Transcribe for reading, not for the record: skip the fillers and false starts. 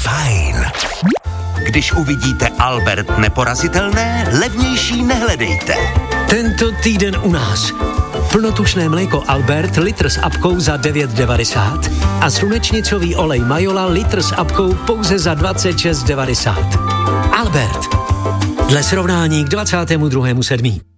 fajn. Když uvidíte Albert neporazitelné, levnější nehledejte. Tento týden u nás. Plnotučné mléko Albert litr s apkou za 9,90 a slunečnicový olej Majola litr s apkou pouze za 26,90. Albert. Dle srovnání k 22.7.